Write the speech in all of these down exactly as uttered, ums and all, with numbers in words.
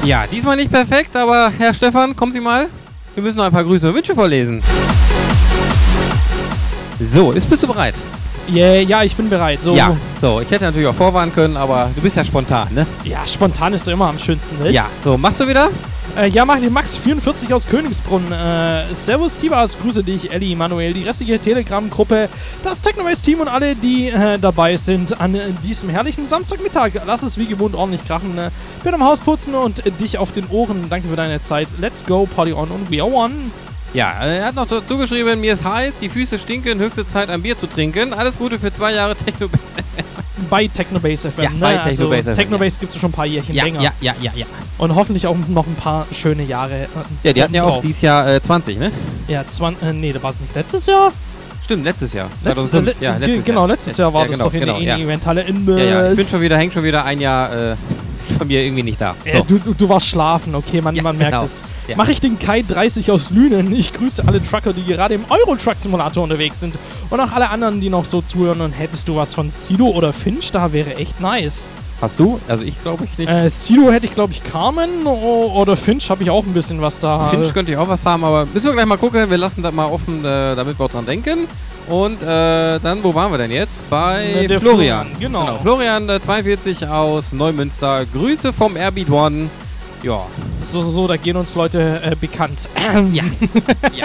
Ja, diesmal nicht perfekt, aber Herr Stefan, kommen Sie mal. Wir müssen noch ein paar Grüße und Wünsche vorlesen. So, ist, bist du bereit? Yeah, ja, ich bin bereit. So. Ja, so, ich hätte natürlich auch vorwarnen können, aber du bist ja spontan, ne? Ja, spontan ist doch immer am schönsten, ne? Ja, so, machst du wieder? Äh, ja, mach den Max vierundvierzig aus Königsbrunn. Äh, Servus, Tibas, grüße dich, Elli, Manuel, die restliche Telegram-Gruppe, das Technomaze-Team und alle, die äh, dabei sind an äh, diesem herrlichen Samstagmittag. Lass es wie gewohnt ordentlich krachen. Äh, bin am Haus putzen und äh, dich auf den Ohren. Danke für deine Zeit. Let's go, Party on und we are one. Ja, er hat noch dazu geschrieben, mir ist heiß, die Füße stinken, höchste Zeit ein Bier zu trinken. Alles Gute für zwei Jahre Technobase F M. Bei Technobase F M, ja, ne? bei Technobase also, F M. Technobase gibt es schon ein paar Jährchen ja, länger. Ja, ja, ja, ja. Und hoffentlich auch noch ein paar schöne Jahre. Äh, ja, die hatten ja drauf. auch dieses Jahr äh, zwanzig, ne? Ja, zwanzig, äh, nee, da war es nicht letztes Jahr? Stimmt, letztes Jahr. Letz, le ja, letztes genau, Jahr. letztes Jahr war ja, das genau, doch in genau, der ja. Eventhalle in München. Ja, ja, ich bin schon wieder, häng schon wieder ein Jahr, äh, ist von mir irgendwie nicht da. So. Äh, du, du, du warst schlafen, okay, man, ja, man merkt genau. es. Ja. Mache ich den Kai dreißig aus Lünen. Ich grüße alle Trucker, die gerade im Euro-Truck-Simulator unterwegs sind. Und auch alle anderen, die noch so zuhören. Und hättest du was von Sido oder Finch, da wäre echt nice. Hast du? Also ich glaube ich nicht. Äh, Sido hätte ich, glaube ich, Carmen. O oder Finch habe ich auch ein bisschen was da. Finch könnte ich auch was haben, aber müssen wir gleich mal gucken. Wir lassen das mal offen, äh, damit wir auch dran denken. Und äh, dann, wo waren wir denn jetzt? Bei Der Florian. Florian, genau. genau. Florian, äh, zweiundvierzig aus Neumünster. Grüße vom Airbeat One. Ja. So, so, so, da gehen uns Leute äh, bekannt. Ja. ja.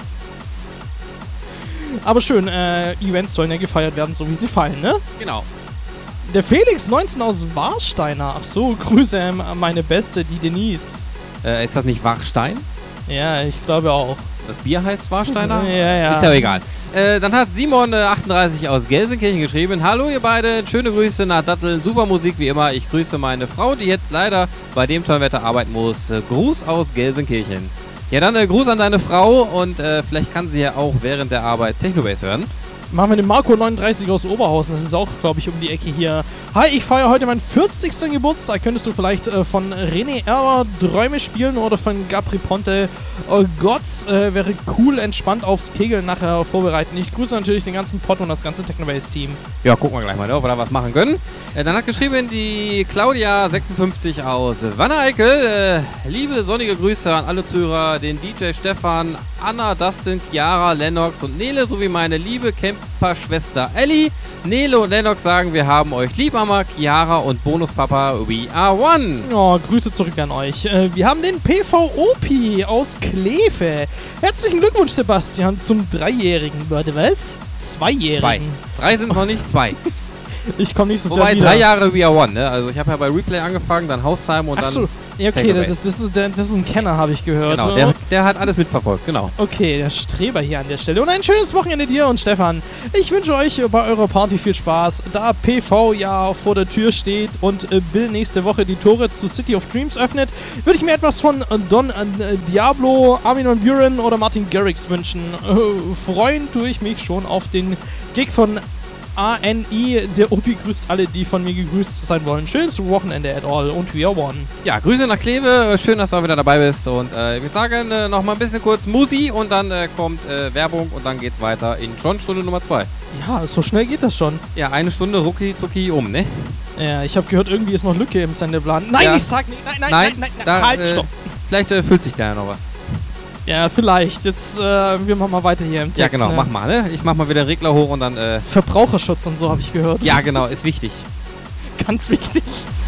Aber schön, äh, Events sollen ja gefeiert werden, so wie sie fallen, ne? Genau. Der Felix neunzehn aus Warsteiner. Ach so, Grüße an meine Beste, die Denise. Äh, ist das nicht Wachstein? Ja, ich glaube auch. Das Bier heißt Warsteiner? Ja, ja. Ist ja egal. Äh, dann hat Simon äh, achtunddreißig aus Gelsenkirchen geschrieben. Hallo ihr beide, schöne Grüße nach Datteln, super Musik wie immer. Ich grüße meine Frau, die jetzt leider bei dem tollen Wetter arbeiten muss. Äh, Gruß aus Gelsenkirchen. Ja, dann äh, Gruß an deine Frau und äh, vielleicht kann sie ja auch während der Arbeit Technobase hören. Machen wir den Marco neununddreißig aus Oberhausen. Das ist auch, glaube ich, um die Ecke hier. Hi, ich feiere heute meinen vierzigsten Geburtstag. Könntest du vielleicht äh, von René Erber Träume spielen oder von Gabri Ponte oh Gott, äh, wäre cool, entspannt aufs Kegeln nachher vorbereiten. Ich grüße natürlich den ganzen Pod und das ganze Technobase-Team. Ja, gucken wir gleich mal, ob wir da was machen können. Äh, dann hat geschrieben die Claudia sechsundfünfzig aus Wanne-Eickel. Äh, liebe sonnige Grüße an alle Zuhörer, den D J Stefan, Anna, Dustin, Chiara, Lennox und Nele sowie meine liebe Camper-Schwester Ellie. Nele und Lennox sagen, wir haben euch lieb, Mama, Chiara und Bonuspapa, we are one. Oh, Grüße zurück an euch. Äh, wir haben den P V O P aus Kleve. Herzlichen Glückwunsch, Sebastian, zum Dreijährigen. Warte, was? Zweijährigen. Zwei. Drei sind noch nicht, zwei. Ich komme nächstes Wobei Jahr wieder. drei Jahre We Are One, ne? Also ich habe ja bei Replay angefangen, dann Haustime und Ach dann... so, ja, okay, das, das, ist, das ist ein Kenner, habe ich gehört. Genau, der, der hat alles mitverfolgt, genau. Okay, der Streber hier an der Stelle. Und ein schönes Wochenende dir und Stefan. Ich wünsche euch bei eurer Party viel Spaß. Da P V ja vor der Tür steht und äh, Bill nächste Woche die Tore zu City of Dreams öffnet, würde ich mir etwas von äh, Don äh, Diablo, Armin van Buuren oder Martin Garrix wünschen. Äh, freuen tue ich mich schon auf den Gig von A N I. Der Opi grüßt alle, die von mir gegrüßt sein wollen. Schönes Wochenende at all und we are one. Ja, Grüße nach Kleve. Schön, dass du auch wieder dabei bist. Und äh, ich würde sagen, äh, noch mal ein bisschen kurz Musi und dann äh, kommt äh, Werbung und dann geht's weiter in schon Stunde Nummer zwei. Ja, so schnell geht das schon. Ja, eine Stunde rucki zucki um, ne? Ja, ich habe gehört, irgendwie ist noch Lücke im Sendeplan. Nein, ja. ich sag nicht. Nein, nein, nein, nein, nein, da, nein. Halt, äh, stopp. Vielleicht äh, füllt sich da ja noch was. Ja, vielleicht. Jetzt, äh, wir machen mal weiter hier im Text. Ja, genau, ne? mach mal, ne? Ich mach mal wieder Regler hoch und dann, äh... Verbraucherschutz und so habe ich gehört. Ja, genau, ist wichtig. Ganz wichtig.